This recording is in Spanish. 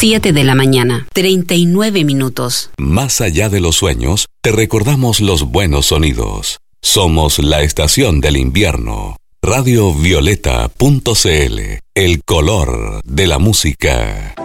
7 de la mañana, 39 minutos. Más allá de los sueños, te recordamos los buenos sonidos. Somos la estación del invierno. Radiovioleta.cl, el color de la música.